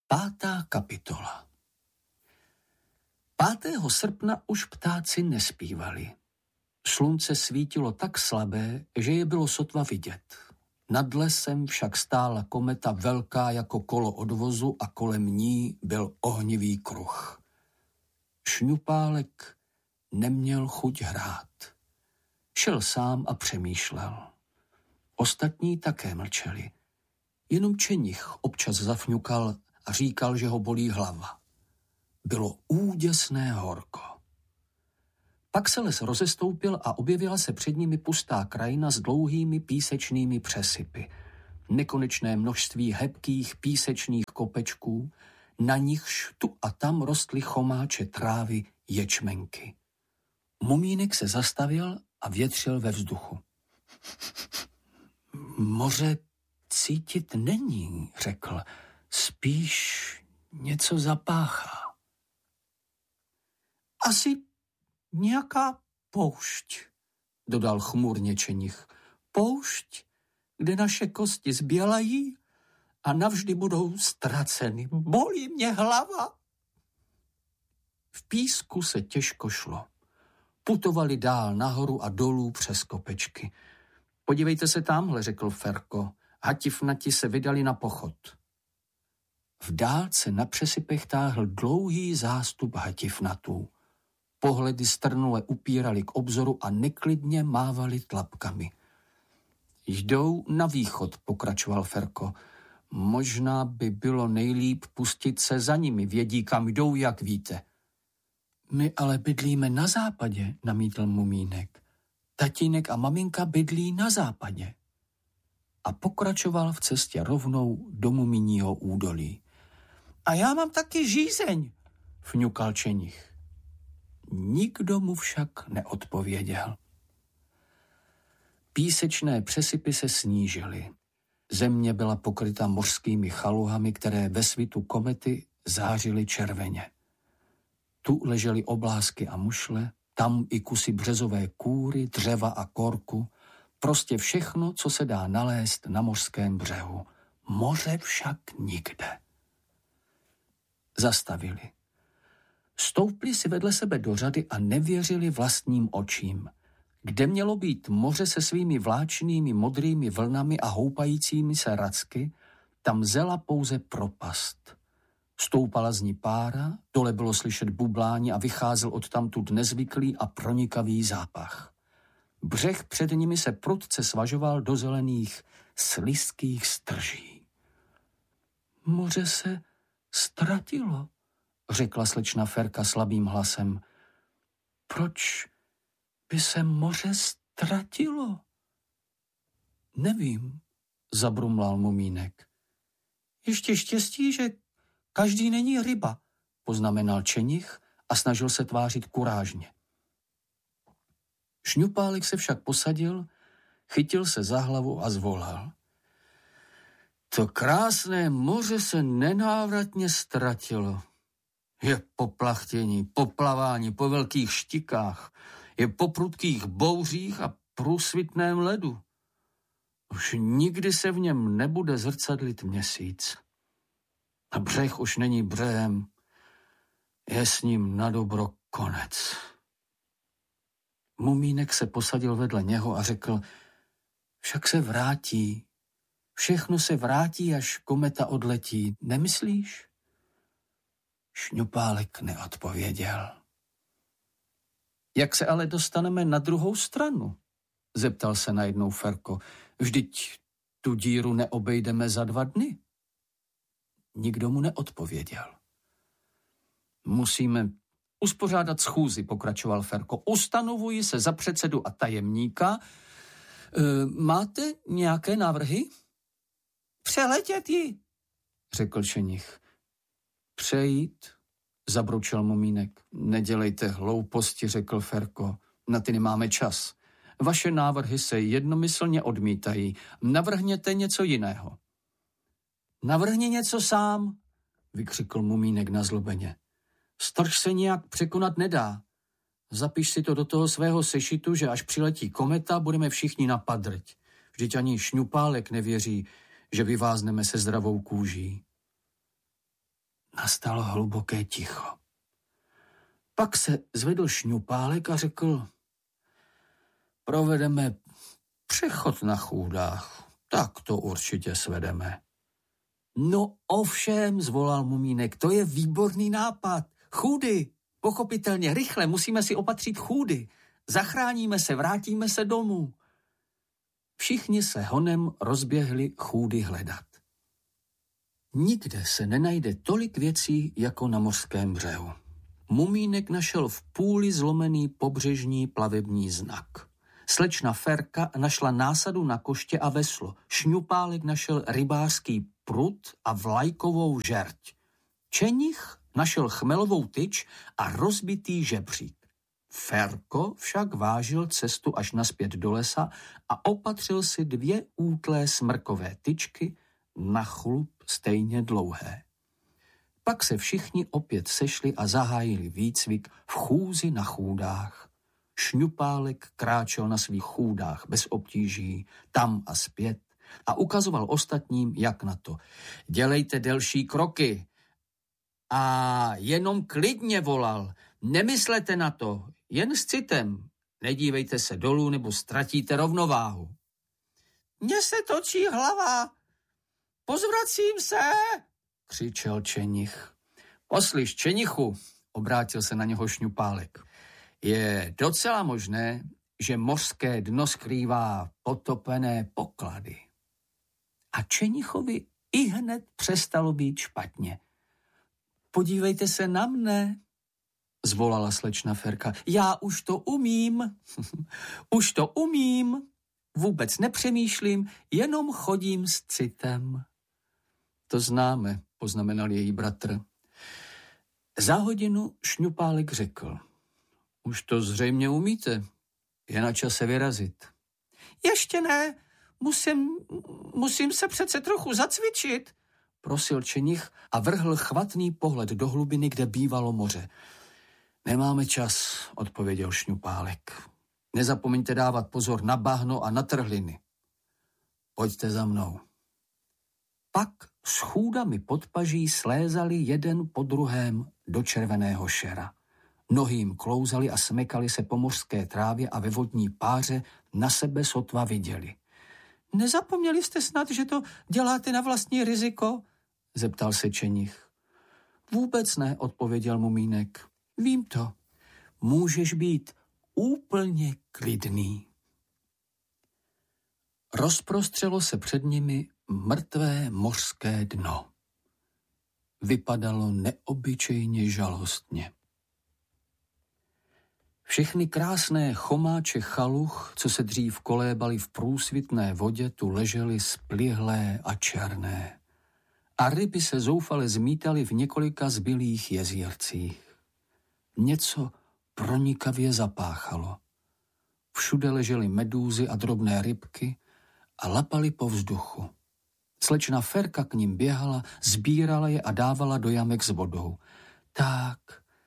5. kapitola. 5. srpna už ptáci nespívali. Slunce svítilo tak slabé, že je bylo sotva vidět. Nad lesem však stála kometa velká jako kolo odvozu a kolem ní byl ohnivý kruh. Šňupálek neměl chuť hrát. Šel sám a přemýšlel. Ostatní také mlčeli. Jenom Čenich občas zafňukal a říkal, že ho bolí hlava. Bylo úděsné horko. Pak se les rozestoupil a objevila se před nimi pustá krajina s dlouhými písečnými přesypy. Nekonečné množství hebkých písečných kopečků, na nichž tu a tam rostly chomáče trávy, ječmenky. Mumínek se zastavil a větřil ve vzduchu. Moře cítit není, řekl, spíš něco zapáchá. Asi nějaká poušť, dodal chmurně Čenich. Poušť, kde naše kosti zbělají a navždy budou ztraceny. Bolí mě hlava. V písku se těžko šlo. Putovali dál nahoru a dolů přes kopečky. Podívejte se tamhle, řekl Ferko. Hatifnati se vydali na pochod. V dálce na přesypech táhl dlouhý zástup hatifnatů. Pohledy strnule upírali k obzoru a neklidně mávali tlapkami. Jdou na východ, pokračoval Ferko. Možná by bylo nejlíp pustit se za nimi, vědí, kam jdou, jak víte. My ale bydlíme na západě, namítl Mumínek. Tatínek a maminka bydlí na západě. A pokračoval v cestě rovnou do Mumíního údolí. A já mám taky žízeň, fňukal Čenich. Nikdo mu však neodpověděl. Písečné přesypy se snížily. Země byla pokryta mořskými chaluhami, které ve svitu komety zářily červeně. Tu ležely oblázky a mušle, tam i kusy březové kůry, dřeva a korku, prostě všechno, co se dá nalézt na mořském břehu. Moře však nikde. Zastavili. Stoupli si vedle sebe do řady a nevěřili vlastním očím. Kde mělo být moře se svými vláčnými modrými vlnami a houpajícími se racky, tam zela pouze propast. Stoupala z ní pára, dole bylo slyšet bublání a vycházel odtamtud nezvyklý a pronikavý zápach. Břeh před nimi se prudce svažoval do zelených, slizkých strží. Moře se ztratilo, řekla slečna Ferka slabým hlasem. Proč by se moře ztratilo? Nevím, zabrumlal Mumínek. Ještě štěstí, že každý není ryba, poznamenal Čenich a snažil se tvářit kurážně. Šňupálek se však posadil, chytil se za hlavu a zvolal. To krásné moře se nenávratně ztratilo. Je po plachtění, po plavání, po velkých štikách, je po prudkých bouřích a průsvitném ledu. Už nikdy se v něm nebude zrcadlit měsíc. A břeh už není břehem, je s ním nadobro konec. Mumínek se posadil vedle něho a řekl, však se vrátí, všechno se vrátí, až kometa odletí, nemyslíš? Šňupálek neodpověděl. Jak se ale dostaneme na druhou stranu? Zeptal se najednou Ferko. Vždyť tu díru neobejdeme za 2 dny. Nikdo mu neodpověděl. Musíme uspořádat schůzi, pokračoval Ferko. Ustanovuji se za předsedu a tajemníka. Máte nějaké návrhy? Přeletět ji, řekl Čenich. Přejít, zabručel Mumínek. Nedělejte hlouposti, řekl Ferko. Na ty nemáme čas. Vaše návrhy se jednomyslně odmítají. Navrhněte něco jiného. Navrhni něco sám, vykřikl Mumínek nazlobeně. Strž se nějak překonat nedá. Zapiš si to do toho svého sešitu, že až přiletí kometa, budeme všichni na padrť. Vždyť ani Šňupálek nevěří, že vyvázneme se zdravou kůží. Nastalo hluboké ticho. Pak se zvedl Šňupálek a řekl: provedeme přechod na chůdách. Tak to určitě svedeme. No ovšem, zvolal Mumínek, to je výborný nápad. Chůdy, pochopitelně, rychle, musíme si opatřit chůdy. Zachráníme se, vrátíme se domů. Všichni se honem rozběhli chůdy hledat. Nikde se nenajde tolik věcí, jako na mořském břehu. Mumínek našel v půli zlomený pobřežní plavební znak. Slečna Ferka našla násadu na koště a veslo. Šňupálek našel rybářský prut a vlajkovou žerť. Čenich našel chmelovou tyč a rozbitý žebřík. Ferko však vážil cestu až nazpět do lesa a opatřil si 2 útlé smrkové tyčky na chlup stejně dlouhé. Pak se všichni opět sešli a zahájili výcvik v chůzi na chůdách. Šňupálek kráčel na svých chůdách bez obtíží, tam a zpět, a ukazoval ostatním, jak na to. Dělejte delší kroky. A jenom klidně volal. Nemyslete na to, jen s citem. Nedívejte se dolů, nebo ztratíte rovnováhu. Mně se točí hlava. Pozvracím se, křičel Čenich. Poslyš, Čenichu, obrátil se na něho Šňupálek. Je docela možné, že mořské dno skrývá potopené poklady. A Čenichovi ihned přestalo být špatně. Podívejte se na mne, zvolala slečna Ferka. Já už to umím. Už to umím. Vůbec nepřemýšlím, jenom chodím s citem. To známe, poznamenal její bratr. Za hodinu Šňupálek řekl. Už to zřejmě umíte. Je na čase vyrazit. Ještě ne. Musím se přece trochu zacvičit, prosil Čenich a vrhl chvatný pohled do hlubiny, kde bývalo moře. Nemáme čas, odpověděl Šňupálek. Nezapomeňte dávat pozor na bahno a na trhliny. Pojďte za mnou. Pak s chůdami pod paží slézali jeden po druhém do červeného šera. Nohy jim klouzaly a smekali se po mořské trávě a ve vodní páře na sebe sotva viděli. Nezapomněli jste snad, že to děláte na vlastní riziko? Zeptal se Čenich. Vůbec ne, odpověděl Mumínek. Vím to. Můžeš být úplně klidný. Rozprostřelo se před nimi mrtvé mořské dno. Vypadalo neobyčejně žalostně. Všechny krásné chomáče chaluch, co se dřív kolébaly v průsvitné vodě, tu ležely splihlé a černé. A ryby se zoufale zmítaly v několika zbylých jezírcích. Něco pronikavě zapáchalo. Všude ležely medúzy a drobné rybky a lapaly po vzduchu. Slečna Ferka k nim běhala, sbírala je a dávala do jamek s vodou. Tak,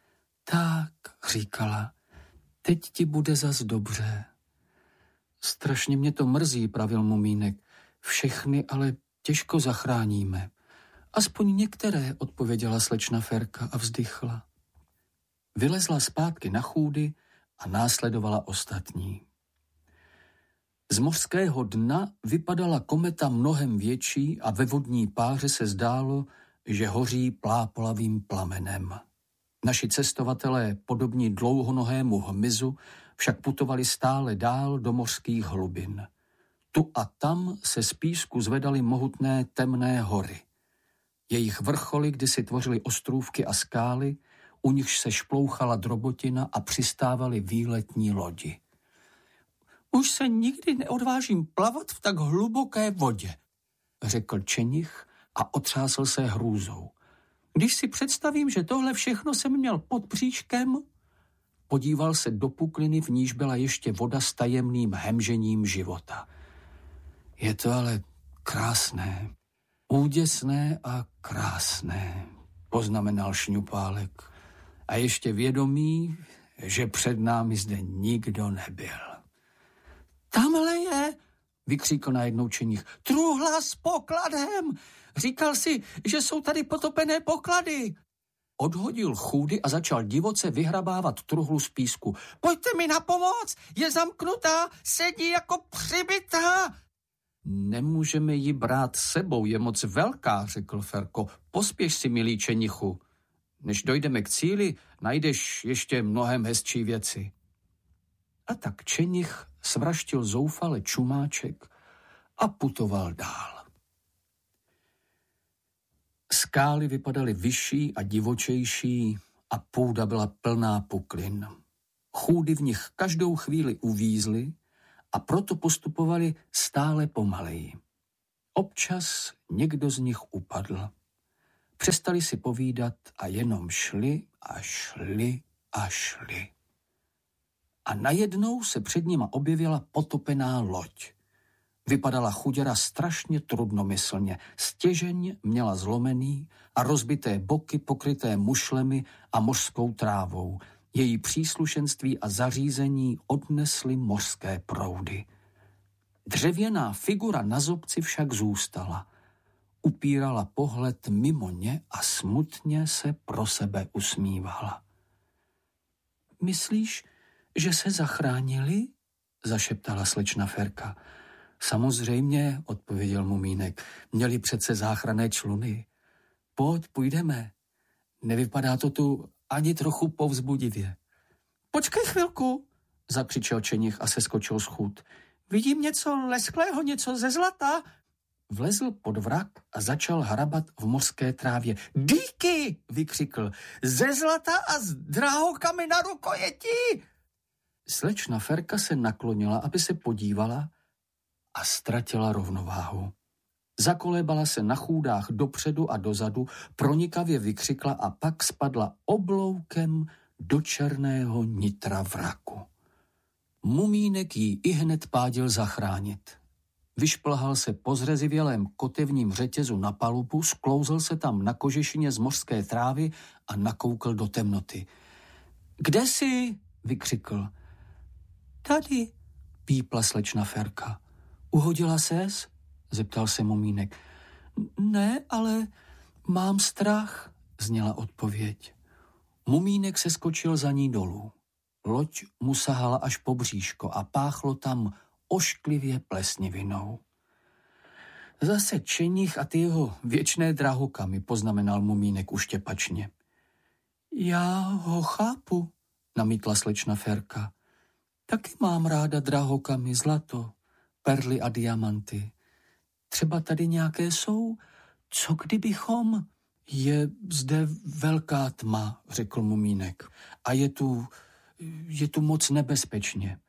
říkala, teď ti bude zas dobře. Strašně mě to mrzí, pravil Mumínek. Všechny ale těžko zachráníme. Aspoň některé, odpověděla slečna Ferka a vzdychla. Vylezla zpátky na chůdy a následovala ostatní. Z mořského dna vypadala kometa mnohem větší a ve vodní páře se zdálo, že hoří plápolavým plamenem. Naši cestovatelé, podobní dlouhonohému hmyzu, však putovali stále dál do mořských hlubin. Tu a tam se z písku zvedaly mohutné temné hory. Jejich vrcholy kdysi tvořily ostrůvky a skály, u nichž se šplouchala drobotina a přistávaly výletní lodi. Už se nikdy neodvážím plavat v tak hluboké vodě, řekl Čenich a otřásl se hrůzou. Když si představím, že tohle všechno jsem měl pod bříškem, podíval se do pukliny, v níž byla ještě voda s tajemným hemžením života. Je to ale krásné, úděsné a krásné, poznamenal Šňupálek. A ještě vědomí, že před námi zde nikdo nebyl. Tamhle je, vykřikl najednou Čenich, truhla s pokladem. Říkal si, že jsou tady potopené poklady. Odhodil chůdy a začal divoce vyhrabávat truhlu z písku. Pojďte mi na pomoc, je zamknutá, sedí jako přibitá. Nemůžeme ji brát sebou, je moc velká, řekl Ferko. Pospěš si, milý čenichu. Než dojdeme k cíli, najdeš ještě mnohem hezčí věci. A tak čenich svraštil zoufale čumáček a putoval dál. Skály vypadaly vyšší a divočejší a půda byla plná puklin. Chůdy v nich každou chvíli uvízly a proto postupovali stále pomaleji. Občas někdo z nich upadl. Přestali si povídat a jenom šli a šli a šli. A najednou se před nima objevila potopená loď. Vypadala chuděra strašně trudnomyslně. Stěžeň měla zlomený a rozbité boky pokryté mušlemi a mořskou trávou. Její příslušenství a zařízení odnesly mořské proudy. Dřevěná figura na zobci však zůstala. Upírala pohled mimo ně a smutně se pro sebe usmívala. Myslíš, že se zachránili? Zašeptala slečna Ferka. Samozřejmě, odpověděl Mumínek, měli přece záchranné čluny. Půjdeme. Nevypadá to tu ani trochu povzbudivě. Počkej chvilku, zakřičel čenich a seskočil z chůd. Vidím něco lesklého, něco ze zlata. Vlezl pod vrak a začal hrabat v mořské trávě. Díky, vykřikl, ze zlata a s drahokami na rukojeti. Slečna Ferka se naklonila, aby se podívala a ztratila rovnováhu. Zakolébala se na chůdách dopředu a dozadu, pronikavě vykřikla a pak spadla obloukem do černého nitra vraku. Mumínek jí ihned pádil zachránit. Vyšplhal se po zrezivělém kotevním řetězu na palubu, sklouzl se tam na kožešině z mořské trávy a nakoukl do temnoty. Kde jsi? Vykřikl. Tady, pípla slečna Ferka. Uhodila ses? Zeptal se Mumínek. Ne, ale mám strach, zněla odpověď. Mumínek se skočil za ní dolů. Loď mu sahala až po bříško a páchlo tam ošklivě plesnivinou. Zase čenich a ty jeho věčné drahokamy, poznamenal Mumínek uštěpačně. Já ho chápu, namítla slečna Ferka. Taky mám ráda drahokamy, zlato, perly a diamanty. Třeba tady nějaké jsou? Co kdybychom? Je zde velká tma, řekl Mumínek. A je tu moc nebezpečně.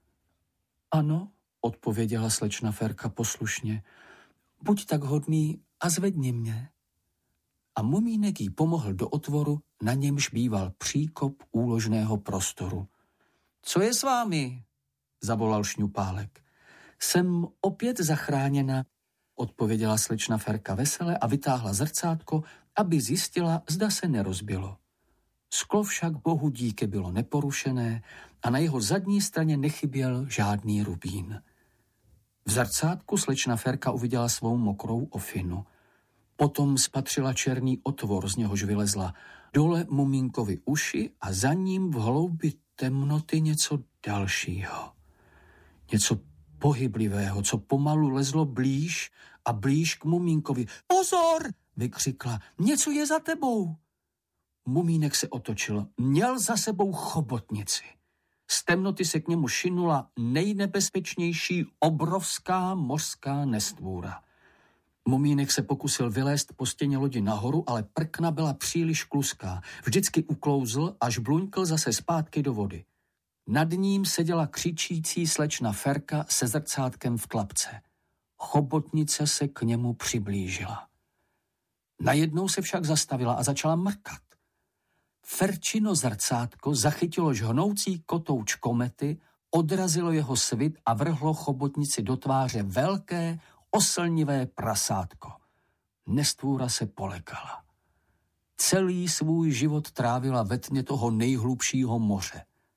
Ano, odpověděla slečna Ferka poslušně. Buď tak hodný a zvedni mě. A Mumínek jí pomohl do otvoru, na němž býval příkop úložného prostoru. Co je s vámi? Zavolal Šňupálek. Jsem opět zachráněna, odpověděla slečna Ferka vesele a vytáhla zrcátko, aby zjistila, zda se nerozbilo. Sklo však bohu díky bylo neporušené a na jeho zadní straně nechyběl žádný rubín. V zrcátku slečna Ferka uviděla svou mokrou ofinu. Potom spatřila černý otvor, z něhož vylezla dole Mumínkovi uši a za ním v hloubi temnoty něco dalšího. Něco pohyblivého, co pomalu lezlo blíž a blíž k Mumínkovi. Pozor, vykřikla, něco je za tebou. Mumínek se otočil, měl za sebou chobotnici. Z temnoty se k němu šinula nejnebezpečnější obrovská mořská nestvůra. Mumínek se pokusil vylézt po stěně lodi nahoru, ale prkna byla příliš kluská. Vždycky uklouzl, až bluňkl zase zpátky do vody. Nad ním seděla křičící slečna Ferka se zrcátkem v tlapce. Chobotnice se k němu přiblížila. Najednou se však zastavila a začala mrkat. Ferčino zrcátko zachytilo žhnoucí kotouč komety, odrazilo jeho svit a vrhlo chobotnici do tváře velké, oslnivé prasátko. Nestvůra se polekala. Celý svůj život trávila ve tmě toho nejhlubšího moře.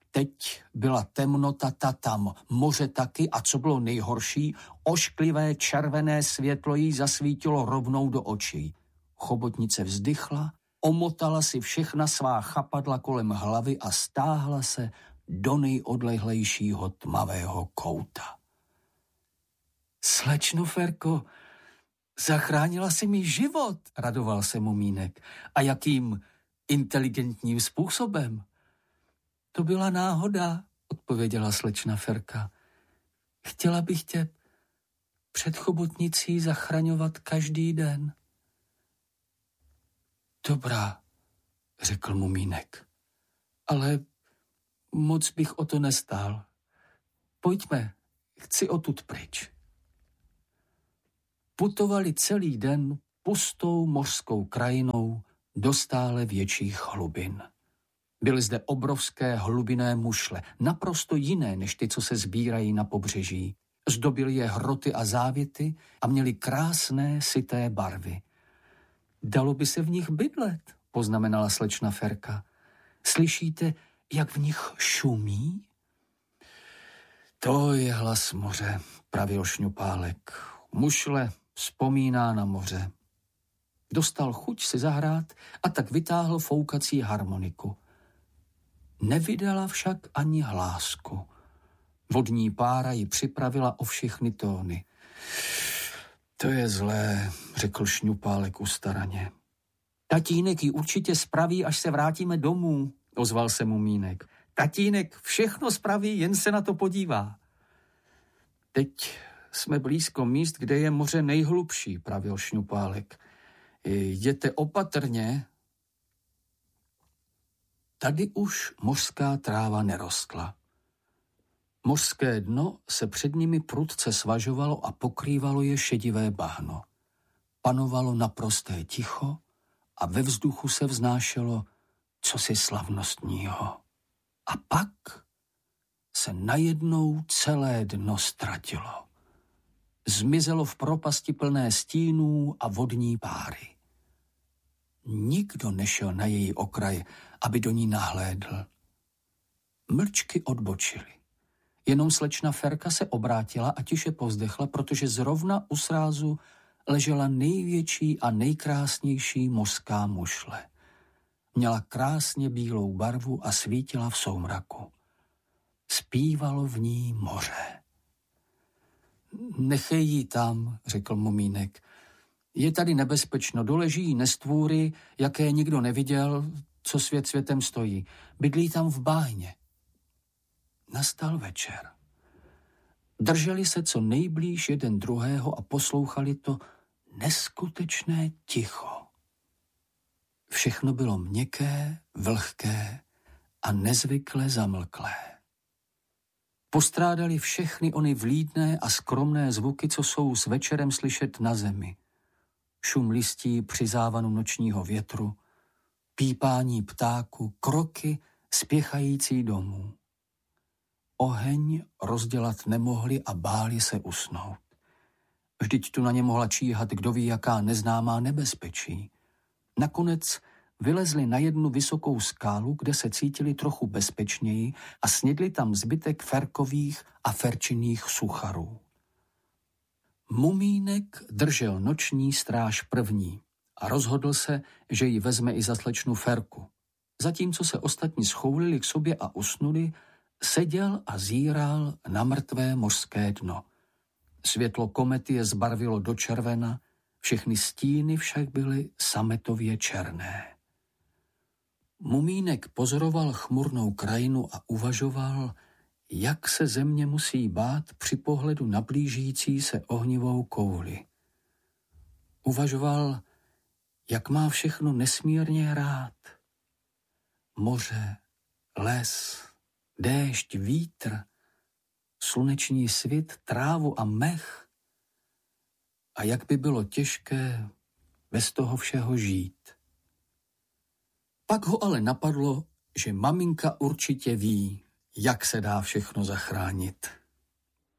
Teď byla temnota tam, moře taky a co bylo nejhorší, ošklivé červené světlo jí zasvítilo rovnou do očí. Chobotnice vzdychla, omotala si všechna svá chapadla kolem hlavy a stáhla se do nejodlehlejšího tmavého kouta. Slečno Ferko, zachránila si mi život, radoval se Mumínek. A jakým inteligentním způsobem? To byla náhoda, odpověděla slečna Ferka. Chtěla bych tě před chobotnicí zachraňovat každý den. Dobrá, řekl Mumínek, ale moc bych o to nestál. Pojďme, chci odtud pryč. Putovali celý den pustou mořskou krajinou do stále větších hlubin. Byly zde obrovské hlubinné mušle, naprosto jiné než ty, co se sbírají na pobřeží. Zdobily je hroty a závěty a měly krásné, syté barvy. Dalo by se v nich bydlet, poznamenala slečna Ferka. Slyšíte, jak v nich šumí? To je hlas moře, pravil Šňupálek. Mušle vzpomíná na moře. Dostal chuť si zahrát a tak vytáhl foukací harmoniku. Nevydala však ani hlásku. Vodní pára ji připravila o všechny tóny. To je zlé, řekl Šňupálek ustaraně. Tatínek ji určitě spraví, až se vrátíme domů, ozval se Mumínek. Tatínek všechno spraví, jen se na to podívá. Teď jsme blízko míst, kde je moře nejhlubší, pravil Šňupálek. Jděte opatrně. Tady už mořská tráva nerostla. Mořské dno se před nimi prudce svažovalo a pokrývalo je šedivé bahno. Panovalo naprosté ticho a ve vzduchu se vznášelo cosi slavnostního. A pak se najednou celé dno ztratilo. Zmizelo v propasti plné stínů a vodní páry. Nikdo nešel na její okraj, aby do ní nahlédl. Mlčky odbočily. Jenom slečna Ferka se obrátila a tiše povzdechla, protože zrovna u srázu ležela největší a nejkrásnější mořská mušle. Měla krásně bílou barvu a svítila v soumraku. Zpívalo v ní moře. Nechej jí tam, řekl Mumínek. Je tady nebezpečno, dole žijí nestvůry, jaké nikdo neviděl, co svět světem stojí. Bydlí tam v bahně. Nastal večer. Drželi se co nejblíž jeden druhého a poslouchali to neskutečné ticho. Všechno bylo měkké, vlhké a nezvykle zamlklé. Postrádali všechny ony vlídné a skromné zvuky, co jsou s večerem slyšet na zemi. Šum listí při závanu nočního větru, pípání ptáku, kroky spěchající domů. Oheň rozdělat nemohli a báli se usnout. Vždyť tu na ně mohla číhat kdo ví jaká neznámá nebezpečí. Nakonec vylezli na jednu vysokou skálu, kde se cítili trochu bezpečněji a snědli tam zbytek Ferkových a Ferčiných sucharů. Mumínek držel noční stráž první a rozhodl se, že ji vezme i za slečnu Ferku. Zatímco se ostatní schoulili k sobě a usnuli, seděl a zíral na mrtvé mořské dno. Světlo komety je zbarvilo do červena, všechny stíny však byly sametově černé. Mumínek pozoroval chmurnou krajinu a uvažoval, jak se země musí bát při pohledu na blížící se ohnivou kouli. Uvažoval, jak má všechno nesmírně rád. Moře, les, déšť, vítr, sluneční svit, trávu a mech. A jak by bylo těžké bez toho všeho žít. Pak ho ale napadlo, že maminka určitě ví, jak se dá všechno zachránit.